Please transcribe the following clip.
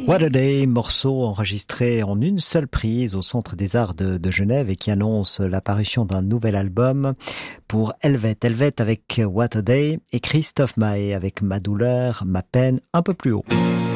What a Day, morceau enregistré en une seule prise au Centre des Arts de Genève et qui annonce l'apparition d'un nouvel album pour Helvet. Helvet avec What a Day et Christophe Maé avec Ma douleur, ma peine un peu plus haut.